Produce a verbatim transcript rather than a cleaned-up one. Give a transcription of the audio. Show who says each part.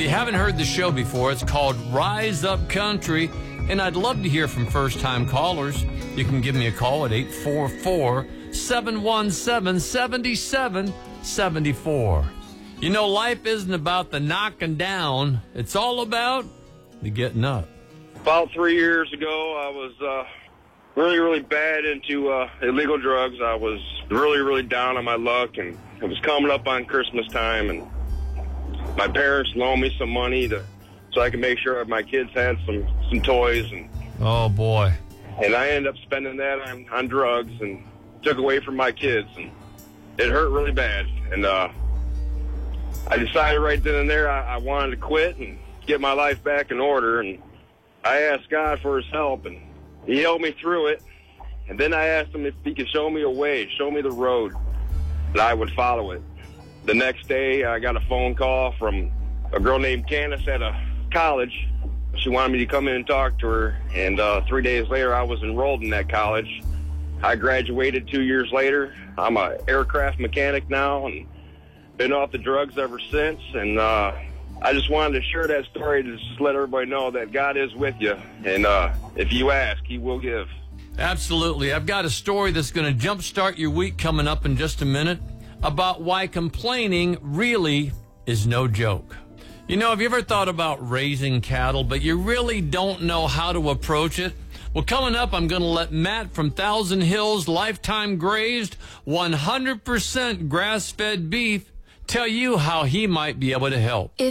Speaker 1: you haven't heard the show before, it's called Rise Up Country, and I'd love to hear from first-time callers. You can give me a call at eight four four, seven one seven, seven seven seven four. You know, life isn't about the knocking down. It's all about the getting up.
Speaker 2: About three years ago, I was uh, really, really bad into uh, illegal drugs. I was really, really down on my luck, and it was coming up on Christmas time, and my parents loaned me some money to so I could make sure my kids had some, some toys. And
Speaker 1: oh, boy.
Speaker 2: And I ended up spending that on, on drugs and took away from my kids, and it hurt really bad. And uh, I decided right then and there I, I wanted to quit and get my life back in order, and I asked God for his help, and he helped me through it. And then I asked him if he could show me a way, show me the road, that I would follow it. The next day, I got a phone call from a girl named Candace at a college. She wanted me to come in and talk to her, and uh, three days later, I was enrolled in that college. I graduated two years later. I'm an aircraft mechanic now, and been off the drugs ever since, and uh, I just wanted to share that story to just let everybody know that God is with you, and uh, if you ask, he will give.
Speaker 1: Absolutely. I've got a story that's going to jumpstart your week coming up in just a minute about why complaining really is no joke. You know, have you ever thought about raising cattle, but you really don't know how to approach it? Well, coming up, I'm going to let Matt from Thousand Hills Lifetime Grazed, one hundred percent grass-fed beef, tell you how he might be able to help. If